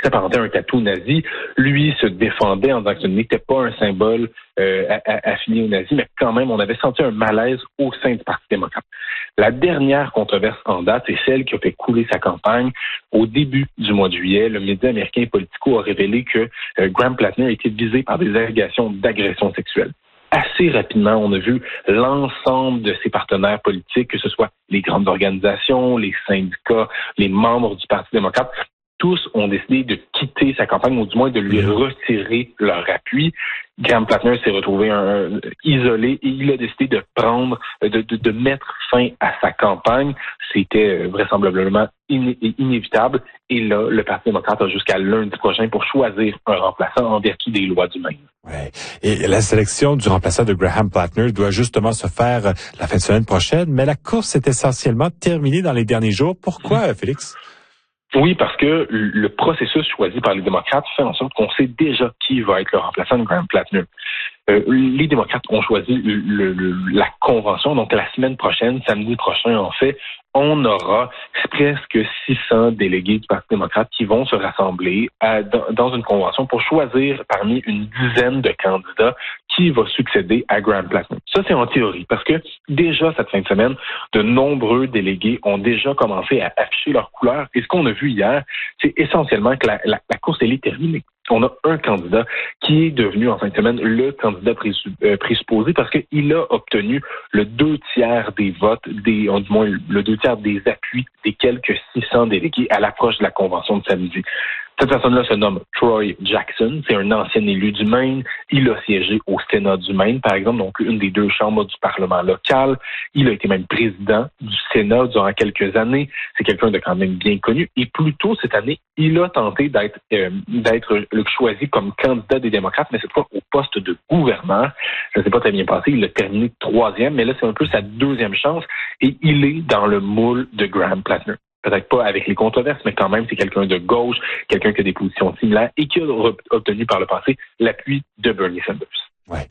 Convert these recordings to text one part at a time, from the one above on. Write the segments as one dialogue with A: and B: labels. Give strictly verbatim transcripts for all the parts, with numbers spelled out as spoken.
A: s'apparentait à un tatou nazi. Lui se défendait en disant que ce n'était pas un symbole euh, affilié aux nazis, mais quand même, on avait senti un malaise au sein du Parti démocrate. La dernière controverse en date, c'est celle qui a fait couler sa campagne. Au début du mois de juillet, le média américain Politico a révélé que euh, Graham Plattner a été visé par des allégations d'agression sexuelle. Assez rapidement, on a vu l'ensemble de ses partenaires politiques, que ce soit les grandes organisations, les syndicats, les membres du Parti démocrate, tous ont décidé de quitter sa campagne, ou du moins de lui retirer leur appui. Graham Plattner s'est retrouvé un, isolé et il a décidé de prendre, de, de, de mettre fin à sa campagne. C'était vraisemblablement iné, inévitable. Et là, le Parti démocrate a jusqu'à lundi prochain pour choisir un remplaçant en vertu des lois du Maine.
B: Ouais. Et la sélection du remplaçant de Graham Plattner doit justement se faire la fin de semaine prochaine, mais la course est essentiellement terminée dans les derniers jours. Pourquoi, mmh. Félix?
A: Oui, parce que le processus choisi par les démocrates fait en sorte qu'on sait déjà qui va être le remplaçant de Graham Plattner. Euh, les démocrates ont choisi le, le, la convention, donc la semaine prochaine, samedi prochain en fait, on aura presque six cents délégués du Parti démocrate qui vont se rassembler à, dans, dans une convention pour choisir parmi une dizaine de candidats qui va succéder à Graham Plattner. Ça, c'est en théorie, parce que déjà cette fin de semaine, de nombreux délégués ont déjà commencé à afficher leurs couleurs. Et ce qu'on a vu hier, c'est essentiellement que la, la, la course, elle est terminée. On a un candidat qui est devenu en fin de semaine le candidat présupposé parce qu'il a obtenu le deux tiers des votes, des, du moins le deux tiers des appuis des quelques six cents délégués à l'approche de la convention de samedi. Cette personne-là se nomme Troy Jackson. C'est un ancien élu du Maine. Il a siégé au Sénat du Maine, par exemple, donc une des deux chambres du Parlement local. Il a été même président du Sénat durant quelques années. C'est quelqu'un de quand même bien connu. Et plus tôt cette année, il a tenté d'être, euh, d'être choisi comme candidat des démocrates, mais cette fois au poste de gouverneur. Ça ne s'est pas très bien passé. Il a terminé troisième, mais là, c'est un peu sa deuxième chance. Et il est dans le moule de Graham Plattner. Peut-être pas avec les controverses, mais quand même, c'est quelqu'un de gauche, quelqu'un qui a des positions similaires et qui a obtenu par le passé l'appui de Bernie Sanders.
B: Ouais.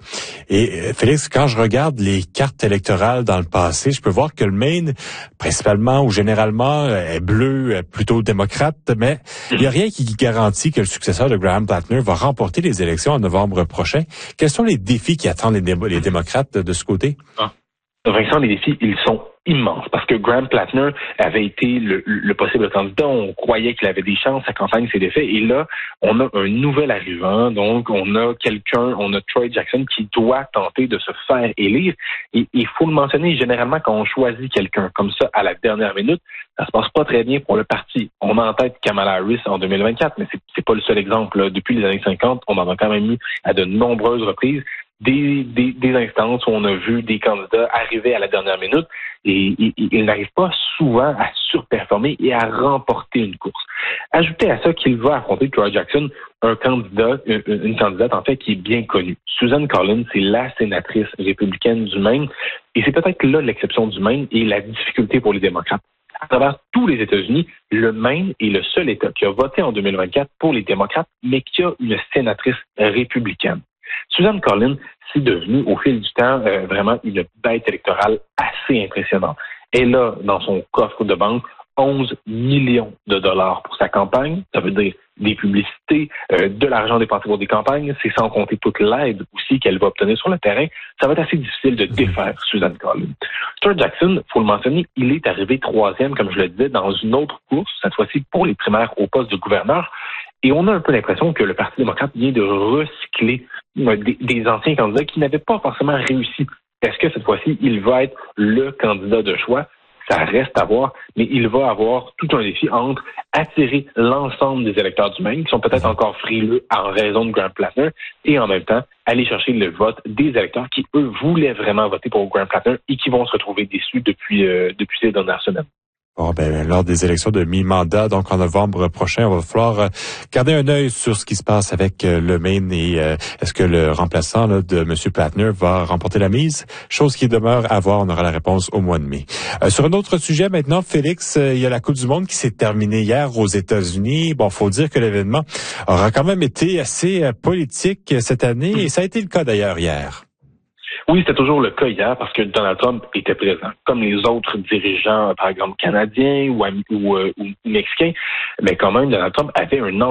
B: Et Félix, quand je regarde les cartes électorales dans le passé, je peux voir que le Maine, principalement ou généralement, est bleu, plutôt démocrate, mais il n'y a rien qui garantit que le successeur de Graham Plattner va remporter les élections en novembre prochain. Quels sont les défis qui attendent les, dé- les démocrates de ce côté?
A: Ah. Vincent, les défis, ils sont immense parce que Graham Plattner avait été le, le possible candidat. On croyait qu'il avait des chances, sa campagne s'est défaite. Et là, on a un nouvel arrivant. Donc, on a quelqu'un, on a Troy Jackson qui doit tenter de se faire élire. Et il faut le mentionner, généralement, quand on choisit quelqu'un comme ça à la dernière minute, ça se passe pas très bien pour le parti. On a en tête Kamala Harris en deux mille vingt-quatre, mais c'est, c'est pas le seul exemple. Là. Depuis les années cinquante, on en a quand même eu à de nombreuses reprises. Des, des, des instances où on a vu des candidats arriver à la dernière minute et, et, et ils n'arrivent pas souvent à surperformer et à remporter une course. Ajoutez à ça qu'il va affronter Troy Jackson, un candidat, une, une candidate en fait qui est bien connue. Susan Collins, c'est la sénatrice républicaine du Maine et c'est peut-être là l'exception du Maine et la difficulté pour les démocrates. À travers tous les États-Unis, le Maine est le seul État qui a voté en deux mille vingt-quatre pour les démocrates, mais qui a une sénatrice républicaine. Susan Collins, c'est devenu au fil du temps euh, vraiment une bête électorale assez impressionnante. Elle a dans son coffre de banque onze millions de dollars pour sa campagne. Ça veut dire des publicités, euh, de l'argent dépensé pour des campagnes. C'est sans compter toute l'aide aussi qu'elle va obtenir sur le terrain. Ça va être assez difficile de défaire Susan Collins. Troy Jackson, faut le mentionner, il est arrivé troisième, comme je le disais, dans une autre course, cette fois-ci pour les primaires au poste de gouverneur. Et on a un peu l'impression que le Parti démocrate vient de recycler euh, des, des anciens candidats qui n'avaient pas forcément réussi. Est-ce que cette fois-ci, il va être le candidat de choix? Ça reste à voir, mais il va avoir tout un défi entre attirer l'ensemble des électeurs du Maine, qui sont peut-être encore frileux en raison de Graham Plattner, et en même temps, aller chercher le vote des électeurs qui, eux, voulaient vraiment voter pour Graham Plattner et qui vont se retrouver déçus depuis, euh, depuis ces dernières semaines.
B: Bon, ben, lors des élections de mi-mandat, donc en novembre prochain, on va falloir garder un œil sur ce qui se passe avec le Maine et euh, est-ce que le remplaçant là, de M. Plattner va remporter la mise? Chose qui demeure à voir, on aura la réponse au mois de mai. Euh, sur un autre sujet maintenant, Félix, euh, il y a la Coupe du monde qui s'est terminée hier aux États-Unis. Bon, faut dire que l'événement aura quand même été assez euh, politique cette année et ça a été le cas d'ailleurs hier.
A: Oui, c'était toujours le cas hier parce que Donald Trump était présent, comme les autres dirigeants, par exemple canadiens ou, ou, ou, ou mexicains, mais quand même, Donald Trump avait un